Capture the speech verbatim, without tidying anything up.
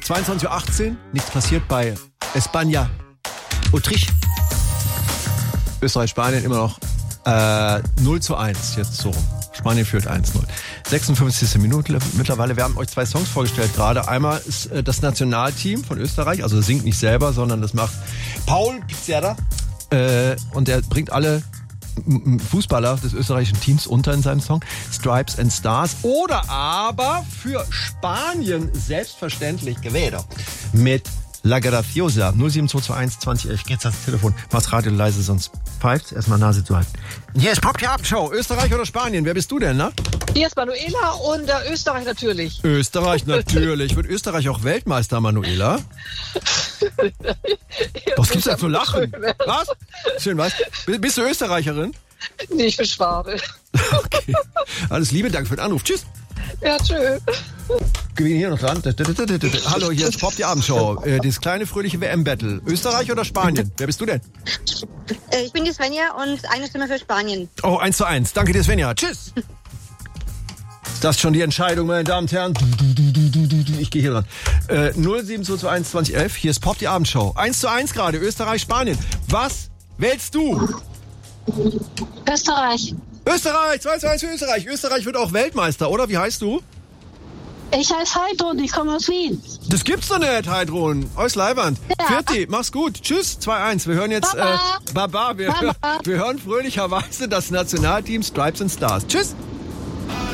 zweiundzwanzig Uhr achtzehn, nichts passiert bei España, Autriche. Österreich, Spanien immer noch äh, null zu eins, jetzt so rum. Spanien führt eins null. sechsundfünfzigste Minute mittlerweile. Wir haben euch zwei Songs vorgestellt gerade. Einmal ist äh, das Nationalteam von Österreich, also singt nicht selber, sondern das macht Paul Pizzerra. Äh, und der bringt alle m- Fußballer des österreichischen Teams unter in seinem Song. Stripes and Stars. Oder aber für Spanien selbstverständlich Quevedo mit La Graciosa. null sieben zwei zwei eins zwanzig elf. Geht's ans Telefon. Mach's Radio leise, sonst pfeift's. Erstmal Nase zu halten. Hier ist Pop die Abendshow. Österreich oder Spanien? Wer bist du denn, ne? Hier ist Manuela und äh, Österreich natürlich. Österreich natürlich. Wird Österreich auch Weltmeister, Manuela? Was gibt's da zu lachen? Was? Schön, was? Bist du Österreicherin? Nee, ich bin Schwabe. Okay. Alles Liebe, danke für den Anruf. Tschüss. Ja, tschö. Gewinn hier noch dran. Hallo, hier ist Pop die Abendshow. Äh, das kleine fröhliche W M-Battle. Österreich oder Spanien? Wer bist du denn? Äh, ich bin die Svenja und eine Stimme für Spanien. Oh, eins zu eins. Danke dir, Svenja. Tschüss. Das ist schon die Entscheidung, meine Damen und Herren. Ich gehe hier dran. Äh, null sieben zwei zwei eins zwanzig elf. Hier ist Pop die Abendshow. eins zu eins gerade. Österreich, Spanien. Was wählst du? Österreich. Österreich. zwei zu eins für Österreich. Österreich wird auch Weltmeister, oder? Wie heißt du? Ich heiße Heidrun, ich komme aus Wien. Das gibt's doch nicht, Heidrun. Aus Leiwand. Ja. Vierti, mach's gut. Tschüss, zwei eins. Wir hören jetzt... Baba. Äh, Baba. Wir, Baba. wir hören fröhlicherweise das Nationalteam Stripes and Stars. Tschüss.